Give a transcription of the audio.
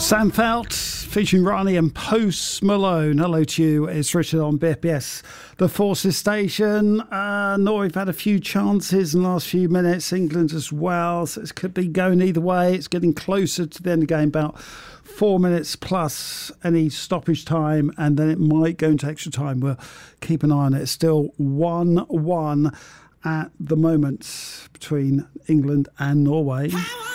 Sam Felt featuring Ronnie and Post Malone. Hello to you. It's Richard on BFBS, the Forces Station. Norway have had a few chances in the last few minutes. England as well. So it could be going either way. It's getting closer to the end of the game, about 4 minutes plus any stoppage time, and then it might go into extra time. We'll keep an eye on it. It's still 1-1 at the moment between England and Norway.